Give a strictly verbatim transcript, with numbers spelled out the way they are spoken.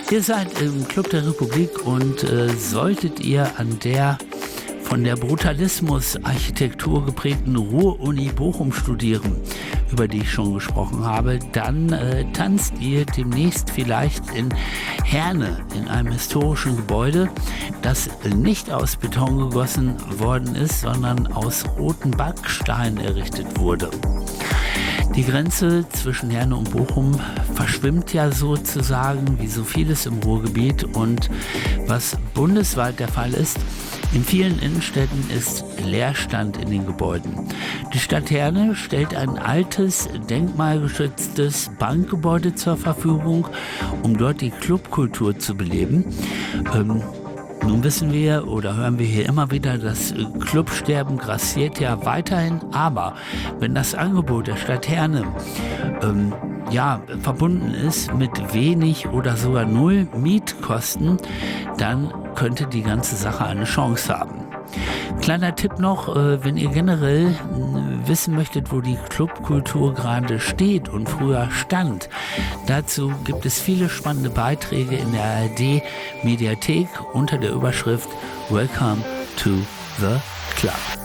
Ihr seid im Club der Republik und äh, solltet ihr an der von der Brutalismus-Architektur geprägten Ruhr-Uni Bochum studieren, über die ich schon gesprochen habe, dann äh, tanzt ihr demnächst vielleicht in Herne in einem historischen Gebäude, das nicht aus Beton gegossen worden ist, sondern aus roten Backstein errichtet wurde. Die Grenze zwischen Herne und Bochum verschwimmt ja sozusagen wie so vieles im Ruhrgebiet, und was bundesweit der Fall ist, in vielen Innenstädten ist Leerstand in den Gebäuden. Die Stadt Herne stellt ein altes, denkmalgeschütztes Bankgebäude zur Verfügung, um dort die Clubkultur zu beleben. Ähm, Nun wissen wir oder hören wir hier immer wieder, das Clubsterben grassiert ja weiterhin, aber wenn das Angebot der Stadt Herne ähm, ja, verbunden ist mit wenig oder sogar null Mietkosten, dann könnte die ganze Sache eine Chance haben. Kleiner Tipp noch, äh, wenn ihr generell äh, wissen möchtet, wo die Clubkultur gerade steht und früher stand. Dazu gibt es viele spannende Beiträge in der A R D-Mediathek unter der Überschrift Welcome to the Club.